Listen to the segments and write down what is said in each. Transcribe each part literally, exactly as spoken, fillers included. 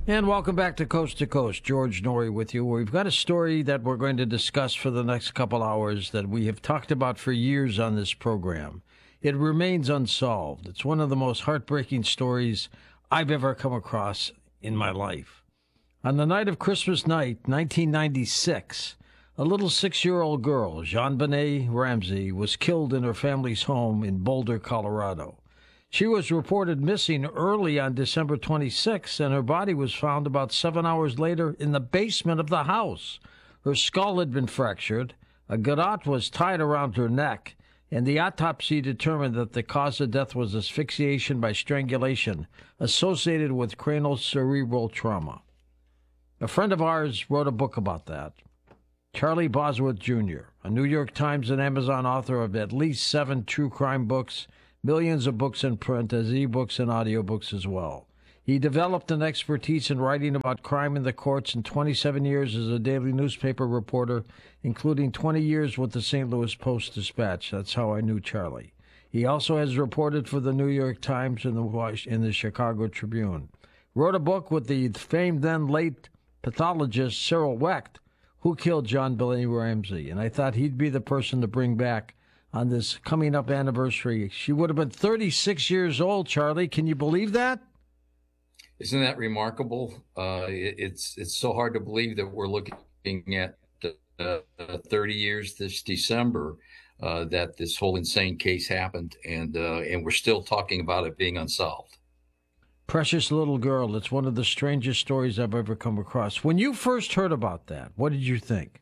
And welcome back to Coast to Coast. George Noory with you. We've got a story that we're going to discuss for the next couple hours that we have talked about for years on this program. It remains unsolved. It's one of the most heartbreaking stories I've ever come across in my life. On the night of Christmas night, nineteen ninety-six, a little six-year-old girl, JonBenét Ramsey, was killed in her family's home in Boulder, Colorado. She was reported missing early on December twenty-sixth, and her body was found about seven hours later in the basement of the house. Her skull had been fractured, a garrote was tied around her neck, and the autopsy determined that the cause of death was asphyxiation by strangulation associated with cranial cerebral trauma. A friend of ours wrote a book about that. Charlie Bosworth Junior, a New York Times and Amazon author of at least seven true crime books, millions of books in print as ebooks and audiobooks as well. He developed an expertise in writing about crime in the courts and twenty-seven years as a daily newspaper reporter, including twenty years with the Saint Louis Post-Dispatch. That's how I knew Charlie. He also has reported for the New York Times and the, and the Chicago Tribune. Wrote a book with the famed then late pathologist Cyril Wecht, who killed JonBenét Ramsey, and I thought he'd be the person to bring back on this coming up anniversary. She would have been thirty-six years old, Charlie. Can you believe that? Isn't that remarkable? Uh, it, it's it's so hard to believe that we're looking at uh, thirty years this December uh, that this whole insane case happened, and uh, and we're still talking about it being unsolved. Precious little girl. It's one of the strangest stories I've ever come across. When you first heard about that, what did you think?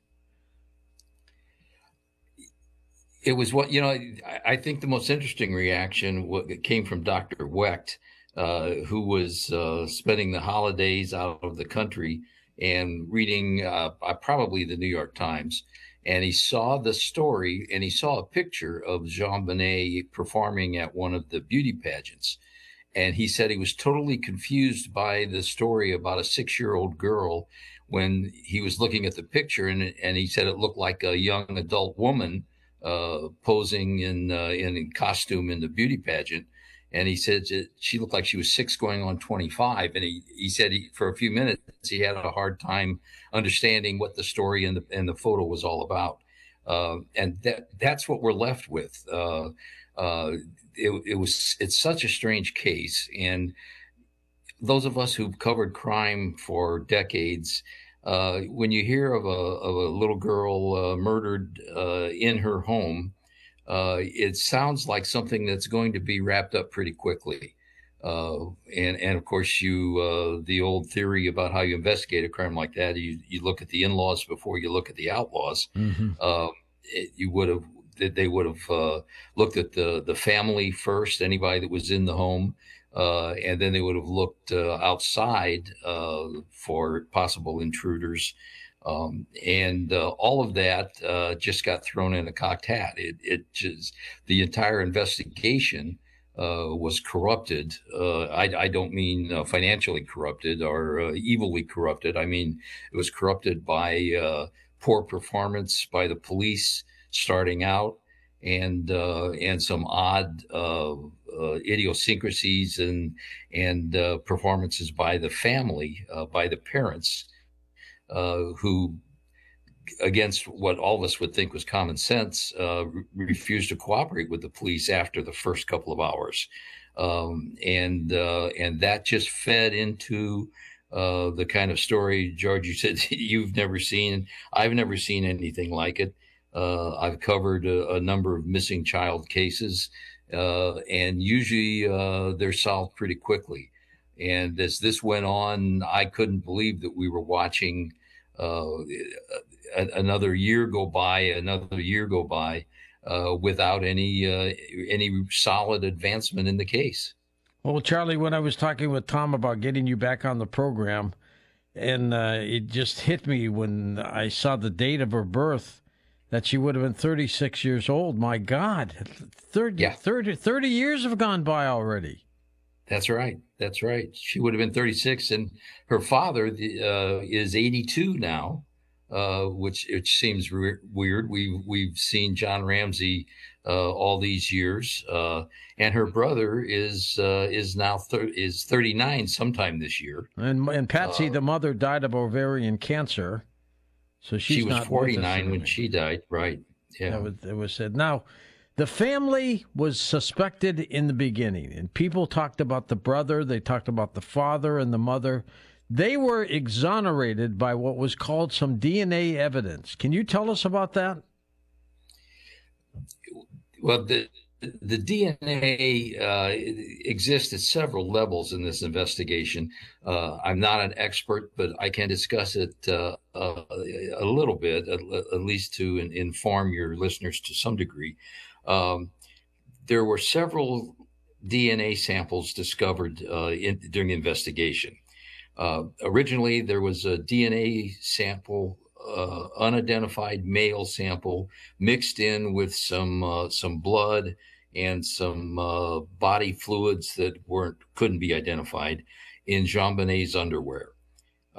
It was what, you know, I, I think the most interesting reaction what came from Doctor Wecht, uh, who was uh, spending the holidays out of the country and reading uh, probably the New York Times. And he saw the story and he saw a picture of JonBenét performing at one of the beauty pageants. And he said he was totally confused by the story about a six-year-old girl when he was looking at the picture. And, and he said it looked like a young adult woman Uh, posing in, uh, in in costume in the beauty pageant, and he said that she looked like she was six going on twenty-five. And he he said he, for a few minutes he had a hard time understanding what the story and the and the photo was all about. Uh, and that that's what we're left with. Uh, uh, it, it was it's such a strange case, and those of us who've covered crime for decades. Uh, when you hear of a, of a little girl uh, murdered uh, in her home, uh, it sounds like something that's going to be wrapped up pretty quickly. Uh, and, and of course, you uh, the old theory about how you investigate a crime like that, you, you look at the in-laws before you look at the outlaws. Mm-hmm. Uh, it, you would have they would have uh, looked at the, the family first, anybody that was in the home. Uh, and then they would have looked uh, outside uh, for possible intruders. Um, and uh, all of that uh, just got thrown in a cocked hat. It, it just, the entire investigation uh, was corrupted. Uh, I, I don't mean uh, financially corrupted or uh, evilly corrupted. I mean, it was corrupted by uh, poor performance by the police starting out, and uh, and some odd uh, uh, idiosyncrasies and and uh, performances by the family, uh, by the parents, uh, who, against what all of us would think was common sense, uh, re- refused to cooperate with the police after the first couple of hours, um, and uh, and that just fed into uh, the kind of story, George, you said you've never seen. I've never seen anything like it. Uh, I've covered a, a number of missing child cases, uh, and usually uh, they're solved pretty quickly. And as this went on, I couldn't believe that we were watching uh, a, another year go by, another year go by, uh, without any uh, any solid advancement in the case. Well, Charlie, when I was talking with Tom about getting you back on the program, and uh, it just hit me when I saw the date of her birth, that she would have been thirty-six years old. My God, thirty, yeah. thirty, thirty years have gone by already. That's right. That's right. She would have been thirty-six, and her father uh, is eighty-two now. uh, which it seems re- weird. We've we've seen John Ramsey uh, all these years, uh, and her brother is uh, is now thir- is thirty-nine sometime this year. And and Patsy, Uh, the mother, died of ovarian cancer, so she she's was not with us forty-nine when anymore. she died, right? Yeah. That was, it was said. Now, the family was suspected in the beginning, and people talked about the brother, they talked about the father and the mother. They were exonerated by what was called some D N A evidence. Can you tell us about that? Well, the the D N A uh, exists at several levels in this investigation. Uh, I'm not an expert, but I can discuss it uh, uh, a little bit, at, at least to in, inform your listeners to some degree. Um, there were several D N A samples discovered uh, in, during the investigation. Uh, originally, there was a D N A sample, uh, unidentified male sample, mixed in with some uh, some blood and some uh, body fluids that weren't couldn't be identified in JonBenét's underwear.